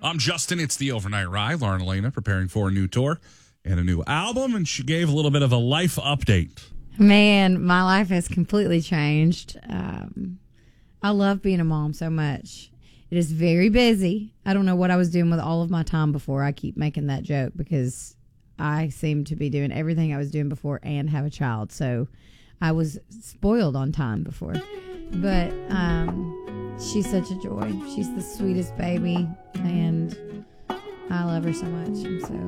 I'm Justin. It's the Overnight Ride. Lauren Elena preparing for a new tour and a new album, and she gave a little bit of a life update. Man, my life has completely changed. I love being a mom so much. It is very busy. I don't know what I was doing with all of my time before. I keep making that joke because I seem to be doing everything I was doing before and have a child. So I was spoiled on time before. But she's such a joy. She's the sweetest baby, and I love her so much. And so